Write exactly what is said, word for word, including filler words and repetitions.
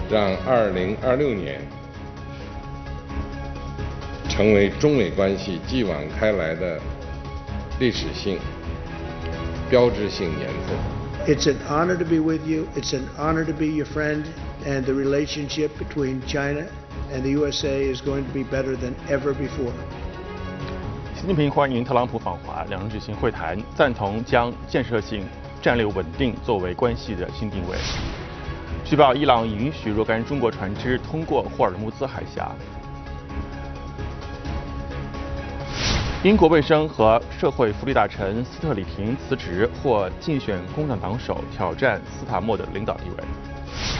让二零二六年成为中美关系继往开来的历史性、标志性年份。 It's an honor to be with you. It's an honor to be your friend, and the relationship between China and the U S A is going to be better than ever before. 习近平欢迎特朗普访华，两人举行会谈，赞同将建设性、战略稳定作为关系的新定位。据报，伊朗已允许若干中国船只通过霍尔木兹海峡。英国卫生和社会福利大臣斯特里平辞职，或竞选工党党首挑战斯塔默的领导地位。